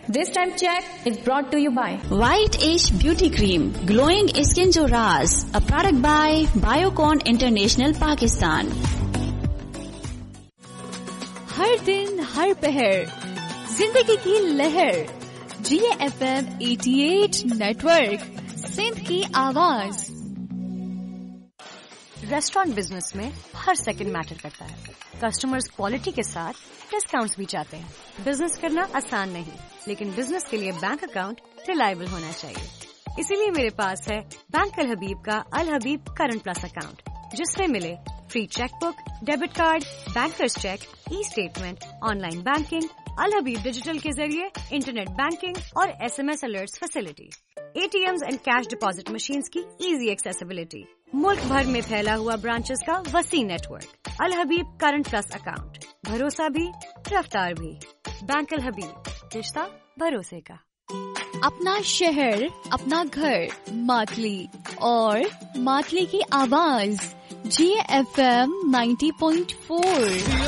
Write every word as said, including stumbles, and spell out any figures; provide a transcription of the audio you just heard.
This time check is brought to you by White Age Beauty Cream, glowing skin jo raaz, a product by Biocon International Pakistan. ہر دن ہر پہر زندگی کی لہر، جی F M eighty eight net work, Sindh کی آواز۔ Restaurant business میں ہر second metre کرتا ہے۔ Customers quality کے ساتھ ڈسکاؤنٹس بھی چاہتے ہیں۔ بزنس کرنا آسان نہیں، لیکن بزنس کے لیے بینک اکاؤنٹ ریلائبل ہونا چاہیے۔ اسی لیے میرے پاس ہے بینک الحبیب کا الحبیب کرنٹ پلس اکاؤنٹ، جس میں ملے free cheque book, debit card, bankers check, E statement, on line banking, الحبیب ڈیجیٹل کے ذریعے انٹرنیٹ بینکنگ اور S M S alerts facility, A T Ms and cash deposit machines کی ایزی ایکسیسیبلٹی، ملک بھر میں پھیلا ہوا برانچز کا وسیع نیٹ ورک۔ الحبیب کرنٹ پلس اکاؤنٹ، بھروسہ بھی رفتار بھی۔ بینک الحبیب، رشتہ بھروسے کا۔ اپنا شہر، اپنا گھر، ماتلی اور ماتلی کی آواز، جی F M ninety point four.